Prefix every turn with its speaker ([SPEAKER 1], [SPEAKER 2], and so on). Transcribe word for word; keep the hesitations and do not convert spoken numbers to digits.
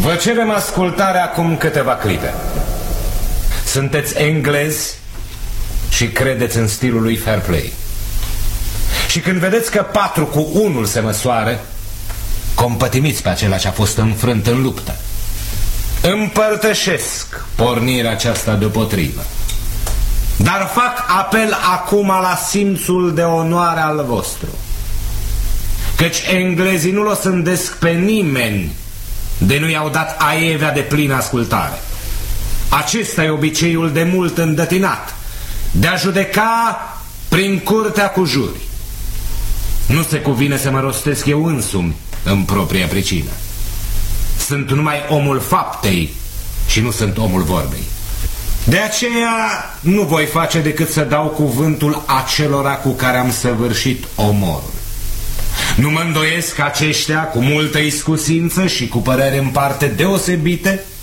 [SPEAKER 1] Vă cerem ascultare acum câteva clipe. Sunteți englezi și credeți în stilul lui fair play. Și când vedeți că patru cu unul se măsoară, compătimiți pe acela ce a fost înfrânt în luptă. Împărtășesc pornirea aceasta deopotrivă, dar fac apel acum la simțul de onoare al vostru, căci englezii nu-l o sândesc pe nimeni de nu i-au dat aievea de plină ascultare. Acesta e obiceiul de mult îndătinat, de a judeca prin curtea cu juri. Nu se cuvine să mă rostesc eu însumi în propria pricină. Sunt numai omul faptei și nu sunt omul vorbei. De aceea nu voi face decât să dau cuvântul acelora cu care am săvârșit omorul. Nu mă îndoiesc că aceștia, cu multă iscusință și cu păreri în parte deosebite,